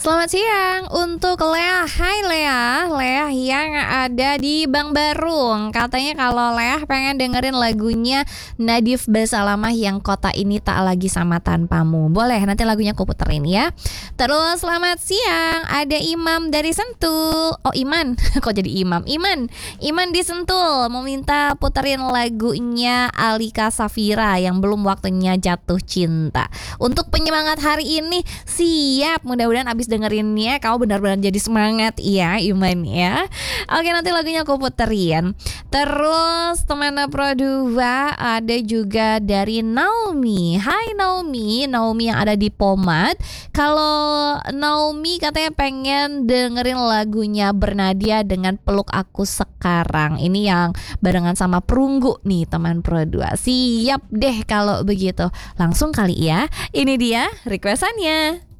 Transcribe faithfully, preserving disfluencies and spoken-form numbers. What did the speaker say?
Selamat siang untuk Leah. Hai Leah, Leah yang ada di Bang Barung. Katanya kalau Leah pengen dengerin lagunya Nadif Basalamah yang Kota Ini Tak Lagi Sama Tanpamu. Boleh, nanti lagunya aku puterin ya. Terus selamat siang, ada Imam dari Sentul. Oh Iman, kok jadi Imam? Iman, Iman di Sentul mau minta puterin lagunya Alika Safira yang belum waktunya jatuh cinta. Untuk penyemangat hari ini, siap, mudah-mudahan abis dengerinnya kamu benar-benar jadi semangat ya Iman ya. Oke, nanti lagunya aku puterin. Terus teman Pro dua ada juga dari Naomi. Hai Naomi, Naomi yang ada di Pomad. Kalau Naomi katanya pengen dengerin lagunya Bernadia dengan Peluk Aku Sekarang. Ini yang barengan sama Perunggu nih teman Pro dua. Siap deh kalau begitu. Langsung kali ya. Ini dia requestannya.